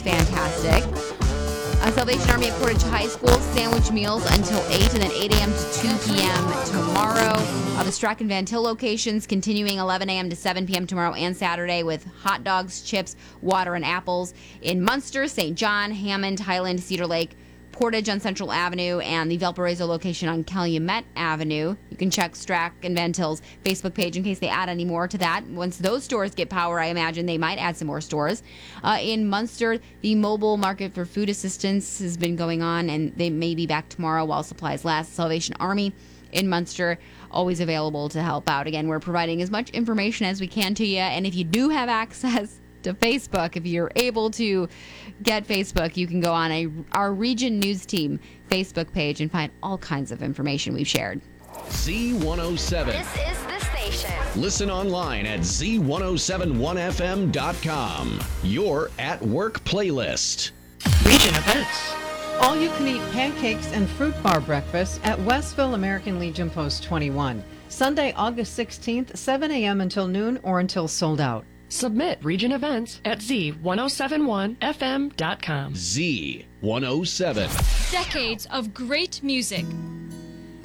is fantastic. Salvation Army at Portage High School, sandwich meals until 8 and then 8 a.m. to 2 p.m. tomorrow. The Strachan Van Til locations continuing 11 a.m. to 7 p.m. tomorrow and Saturday with hot dogs, chips, water, and apples. In Munster, St. John, Hammond, Highland, Cedar Lake, Portage on Central Avenue, and the Valparaiso location on Calumet Avenue. You can check Strachan Van Til's Facebook page in case they add any more to that. Once those stores get power, I imagine they might add some more stores. In Munster, the mobile market for food assistance has been going on, and they may be back tomorrow while supplies last. Salvation Army in Munster, always available to help out. Again, we're providing as much information as we can to you, and if you do have access to Facebook, if you're able to get Facebook, you can go on our Region News Team Facebook page and find all kinds of information we've shared. Z107. This is the station. Listen online at z1071fm.com. Your at work playlist. Region events. All-you-can-eat pancakes and fruit bar breakfast at Westville American Legion Post 21. Sunday, August 16th, 7 a.m. until noon or until sold out. Submit region events at z1071fm.com. Z107. Decades of great music,